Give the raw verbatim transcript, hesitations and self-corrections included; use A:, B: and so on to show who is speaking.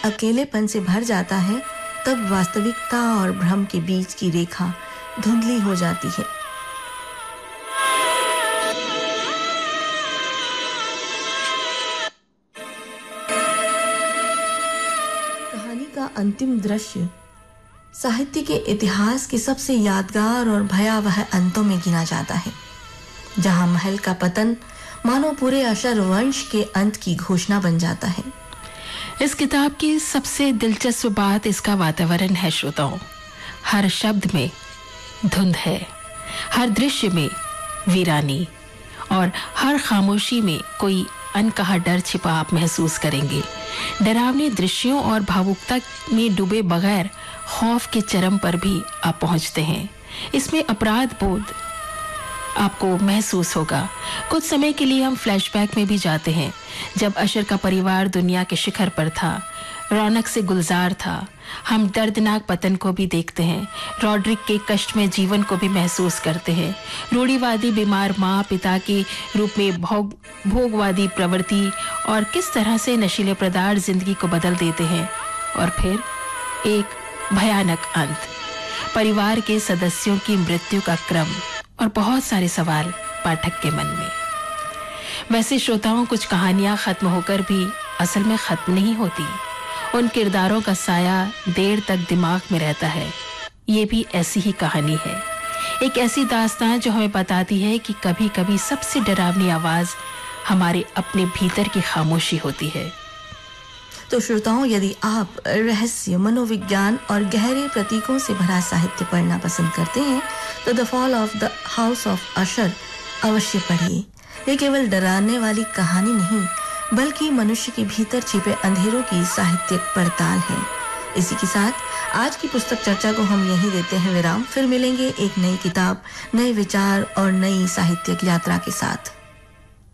A: अकेलेपन से भर जाता है, तब वास्तविकता और भ्रम के बीच की रेखा धुंधली हो जाती है। कहानी का अंतिम दृश्य साहित्य के इतिहास के सबसे यादगार और भयावह अंतों में गिना जाता है, जहां महल का पतन मानो पूरे अशर वंश के अंत की घोषणा बन जाता है।
B: इस किताब की सबसे दिलचस्प बात इसका वातावरण है श्रोताओं। हर शब्द में धुंध है, हर दृश्य में वीरानी और हर खामोशी में कोई अनकहा डर छिपा आप महसूस करेंगे। डरावने दृश्यों और भावुकता में डूबे बगैर खौफ के चरम पर भी आप पहुंचते हैं। इसमें अपराध बोध आपको महसूस होगा। कुछ समय के लिए हम फ्लैशबैक में भी जाते हैं, जब अशर का परिवार दुनिया के शिखर पर था, रौनक से गुलजार था। हम दर्दनाक पतन को भी देखते हैं, रॉड्रिक के कष्ट में जीवन को भी महसूस करते हैं। रूढ़िवादी बीमार माँ पिता के रूप में भोग भोगवादी प्रवृत्ति और किस तरह से नशीले पदार्थ जिंदगी को बदल देते हैं। और फिर एक भयानक अंत, परिवार के सदस्यों की मृत्यु का क्रम और बहुत सारे सवाल पाठक के मन में। वैसे श्रोताओं, कुछ कहानियां खत्म होकर भी असल में खत्म नहीं होती। उन किरदारों का साया देर तक दिमाग में रहता है। ये भी ऐसी ही कहानी है, एक ऐसी दास्तान जो हमें बताती है कि कभी कभी सबसे डरावनी आवाज हमारे अपने भीतर की खामोशी होती है।
A: तो श्रोताओं, यदि आप रहस्य, मनोविज्ञान और गहरे प्रतीकों से भरा साहित्य पढ़ना पसंद करते हैं तो the fall of the house of अशर अवश्य पढ़िए। ये केवल डराने वाली कहानी नहीं, बल्कि मनुष्य के भीतर छिपे अंधेरों की साहित्यिक पड़ताल है। इसी के साथ आज की पुस्तक चर्चा को हम यहीं देते हैं विराम। फिर मिलेंगे एक नई किताब, नए विचार और नई साहित्यिक यात्रा के साथ।